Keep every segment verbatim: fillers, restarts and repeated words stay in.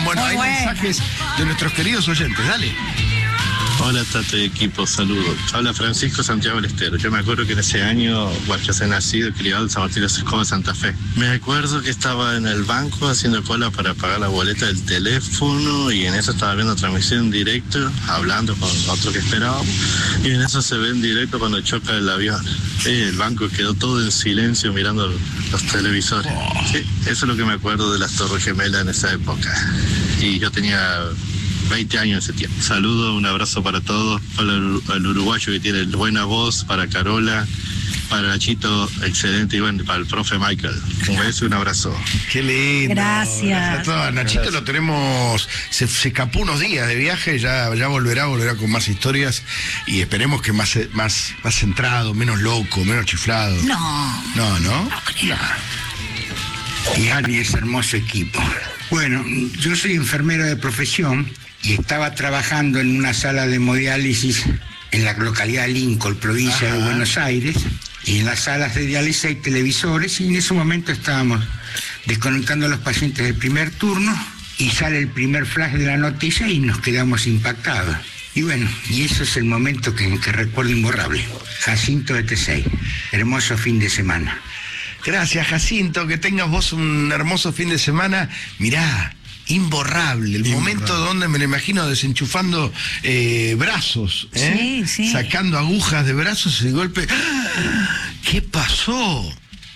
Bueno, Muy hay buena. mensajes de nuestros queridos oyentes, dale. Hola Tato y equipo, saludos. Habla Francisco Santiago del Estero. Yo me acuerdo que en ese año, bueno, yo soy nacido equilibrado en San Martín de Escoba, Santa Fe. Me acuerdo que estaba en el banco haciendo cola para pagar la boleta del teléfono y en eso estaba viendo transmisión en directo, hablando con otro que esperábamos, y en eso se ve en directo cuando choca el avión. Sí, el banco quedó todo en silencio mirando los televisores. Sí, eso es lo que me acuerdo de las Torres Gemelas en esa época. Y yo tenía veinte años ese tiempo. Saludo, un abrazo para todos, para el, el uruguayo que tiene buena voz, para Carola, para Nachito, excelente, y bueno, para el profe Michael. Un beso y un abrazo. Qué lindo. Gracias. A todos. Nachito Gracias. Lo tenemos, se, se escapó unos días de viaje, ya, ya volverá, volverá con más historias y esperemos que más, más, más centrado, menos loco, menos chiflado. No. No, ¿no? No creo. Y Ani, es hermoso equipo. Bueno, yo soy enfermero de profesión y estaba trabajando en una sala de hemodiálisis en la localidad de Lincoln, provincia Ajá. de Buenos Aires, y en las salas de diálisis hay televisores, y en ese momento estábamos desconectando a los pacientes del primer turno y sale el primer flash de la noticia y nos quedamos impactados. Y bueno, y eso es el momento que, que recuerdo imborrable. Jacinto de T seis, hermoso fin de semana. Gracias, Jacinto, que tengas vos un hermoso fin de semana. Mirá, imborrable, el imborrable. Momento donde me lo imagino desenchufando eh, brazos, ¿eh? Sí, sí. Sacando agujas de brazos y de golpe. ¿Qué pasó?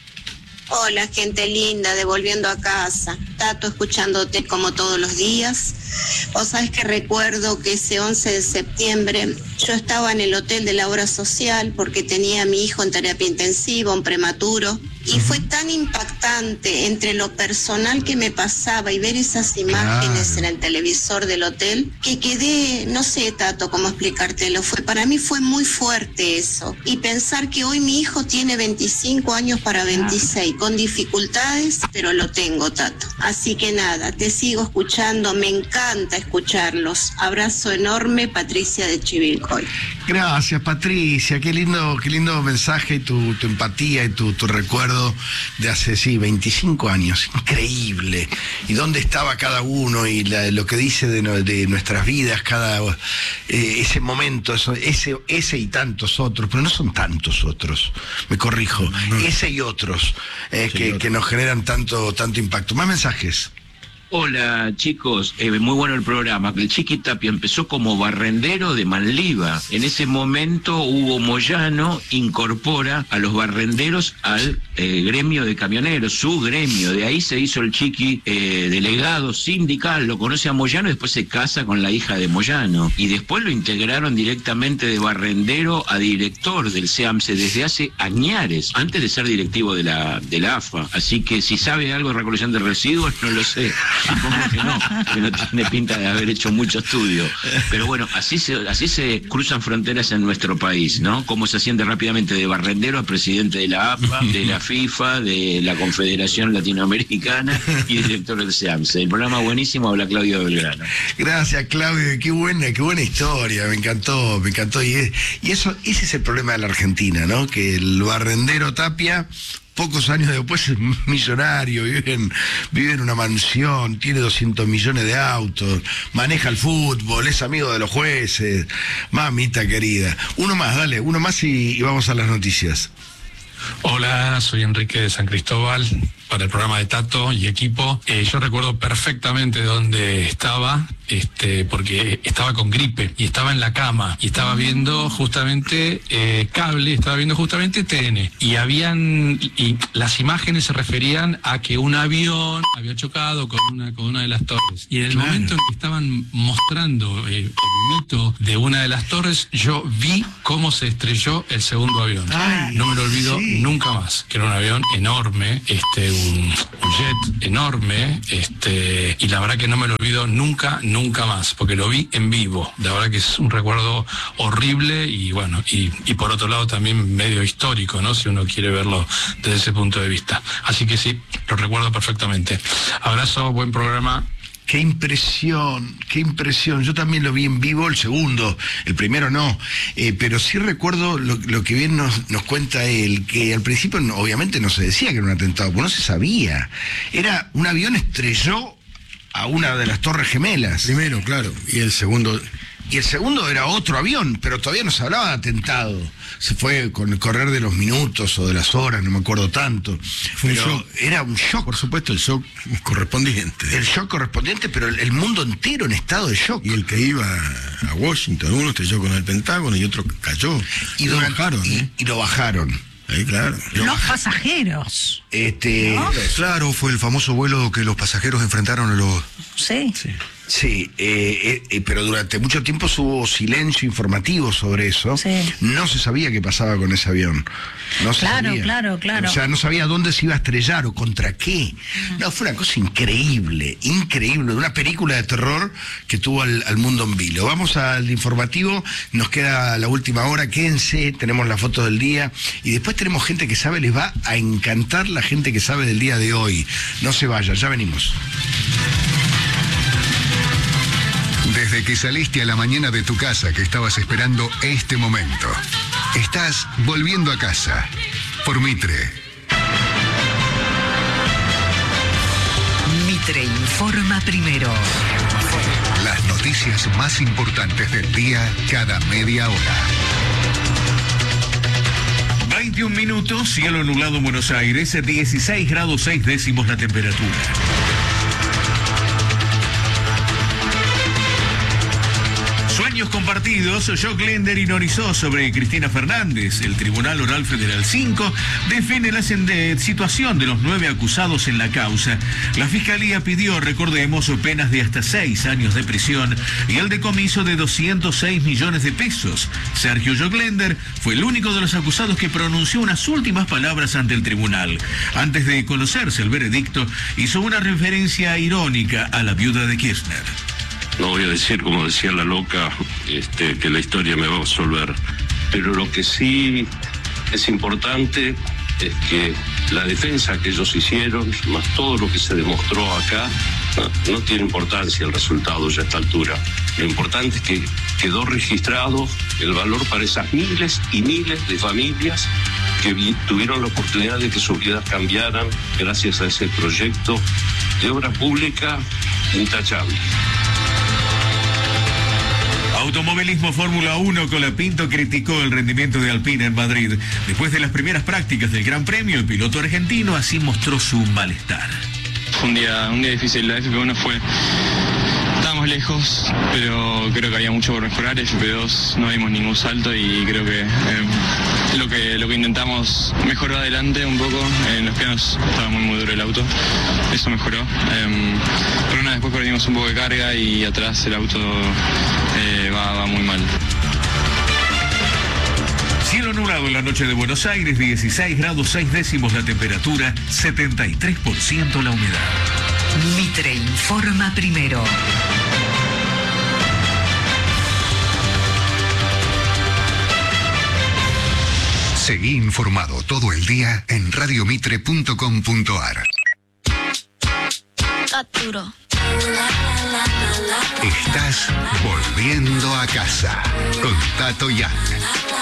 Hola, gente linda, devolviendo a casa. Tato, escuchándote como todos los días. Vos sabés que recuerdo que ese once de septiembre yo estaba en el hotel de la obra social porque tenía a mi hijo en terapia intensiva, un prematuro, y fue tan impactante entre lo personal que me pasaba y ver esas imágenes claro. en el televisor del hotel, que quedé, no sé, Tato, cómo explicártelo, fue, para mí fue muy fuerte eso. Y pensar que hoy mi hijo tiene veinticinco años para veintiséis, con dificultades, pero lo tengo, Tato. Así que nada, te sigo escuchando, me encanta escucharlos. Abrazo enorme, Patricia de Chivilcoy. Gracias, Patricia, qué lindo, qué lindo mensaje y tu, tu empatía y tu, tu recuerdo de hace, sí, veinticinco años, increíble. Y dónde estaba cada uno y la, lo que dice de, no, de nuestras vidas, cada eh, ese momento, eso, ese, ese y tantos otros, pero no son tantos otros, me corrijo, no. ese y otros, eh, sí, que, otros. que nos generan tanto, tanto impacto. Más mensajes. Hola chicos, eh, muy bueno el programa. El Chiqui Tapia empezó como barrendero de Manliva. En ese momento Hugo Moyano incorpora a los barrenderos al eh, gremio de camioneros, su gremio. De ahí se hizo el Chiqui eh, delegado sindical, lo conoce a Moyano y después se casa con la hija de Moyano. Y después lo integraron directamente de barrendero a director del SEAMSE desde hace añares, antes de ser directivo de la, de la A F A. Así que si sabe algo de recolección de residuos, no lo sé. Supongo que no, que no tiene pinta de haber hecho mucho estudio. Pero bueno, así se, así se cruzan fronteras en nuestro país, ¿no? Cómo se asciende rápidamente de barrendero a presidente de la A F A, de la FIFA, de la Confederación Latinoamericana y director del SEAMSE. El programa buenísimo, habla Claudio Belgrano. Gracias, Claudio, qué buena, qué buena historia, me encantó, me encantó. Y, es, y eso, ese es el problema de la Argentina, ¿no? Que el barrendero Tapia, pocos años después es millonario, vive en, vive en una mansión, tiene doscientos millones de autos, maneja el fútbol, es amigo de los jueces. Mamita querida. Uno más, dale, uno más y, y vamos a las noticias. Hola, soy Enrique de San Cristóbal, para el programa de Tato y equipo. Eh, yo recuerdo perfectamente dónde estaba, este, porque estaba con gripe y estaba en la cama y estaba viendo justamente eh, cable, estaba viendo justamente T N. Y habían, y las imágenes se referían a que un avión había chocado con una, con una de las torres. Y en el claro. momento en que estaban mostrando eh, el mito de una de las torres, yo vi cómo se estrelló el segundo avión. Ay, no me lo olvido sí. nunca más, que era un avión enorme, este, un, un jet enorme, este, y la verdad que no me lo olvido nunca, nunca más, porque lo vi en vivo. La verdad que es un recuerdo horrible y bueno, y, y por otro lado también medio histórico, ¿no? Si uno quiere verlo desde ese punto de vista. Así que sí, lo recuerdo perfectamente. Abrazo, buen programa. Qué impresión, qué impresión. Yo también lo vi en vivo, el segundo, el primero no, eh, pero sí recuerdo lo, lo que bien nos, nos cuenta él, que al principio obviamente no se decía que era un atentado, porque no se sabía. Era un avión estrelló a una de las Torres Gemelas. Primero, claro. Y el segundo... Y el segundo era otro avión, pero todavía no se hablaba de atentado. Se fue con el correr de los minutos o de las horas, no me acuerdo tanto. Fue un pero shock. Era un shock. Por supuesto, el shock correspondiente. El shock correspondiente, pero el, el mundo entero en estado de shock. Y el que iba a Washington, uno estrelló con el Pentágono y otro cayó. Y, lo durante, bajaron, y, ¿eh? y lo bajaron. Ahí, claro. Los bajaron. Pasajeros. Este, ¿No? Claro, fue el famoso vuelo que los pasajeros enfrentaron a los... Sí. Sí. Sí, eh, eh, pero durante mucho tiempo hubo silencio informativo sobre eso. Sí. No se sabía qué pasaba con ese avión. No se Claro, sabía. claro, claro. O sea, no sabía dónde se iba a estrellar o contra qué. No, fue una cosa increíble, increíble. Una película de terror que tuvo al, al mundo en vilo. Vamos al informativo, nos queda la última hora, quédense, tenemos la foto del día y después tenemos gente que sabe, les va a encantar la gente que sabe del día de hoy. No se vaya, ya venimos. Desde que saliste a la mañana de tu casa, que estabas esperando este momento. Estás volviendo a casa. Por Mitre. Mitre informa primero. Las noticias más importantes del día cada media hora. veintiún minutos, cielo nublado en Buenos Aires, dieciséis grados seis décimos la temperatura. Sueños compartidos, Jock Lender ironizó sobre Cristina Fernández. El Tribunal Oral Federal cinco define la situación de los nueve acusados en la causa. La Fiscalía pidió, recordemos, penas de hasta seis años de prisión y el decomiso de doscientos seis millones de pesos. Sergio Jock Lender fue el único de los acusados que pronunció unas últimas palabras ante el tribunal. Antes de conocerse el veredicto, hizo una referencia irónica a la viuda de Kirchner. No voy a decir, como decía la loca, este, que la historia me va a absolver, pero lo que sí es importante es que la defensa que ellos hicieron, más todo lo que se demostró acá, no, no tiene importancia el resultado ya a esta altura. Lo importante es que quedó registrado el valor para esas miles y miles de familias que vi, tuvieron la oportunidad de que sus vidas cambiaran gracias a ese proyecto de obra pública intachable. Automovilismo Fórmula uno, Colapinto criticó el rendimiento de Alpine en Madrid. Después de las primeras prácticas del Gran Premio, el piloto argentino así mostró su malestar. Fue un día, un día difícil, la F P uno fue... Estábamos lejos, pero creo que había mucho por mejorar. F P dos no dimos ningún salto y creo que eh, lo que lo que intentamos mejoró adelante un poco. En los pianos estaba muy muy duro el auto, eso mejoró. Eh, pero nada, después perdimos un poco de carga y atrás el auto eh, va, va muy mal. Cielo nublado en la noche de Buenos Aires, dieciséis grados seis décimos la temperatura, setenta y tres por ciento la humedad. Mitre informa primero. Seguí informado todo el día en radiomitre punto com punto ar. Capturo. Estás volviendo a casa con Tato Yang.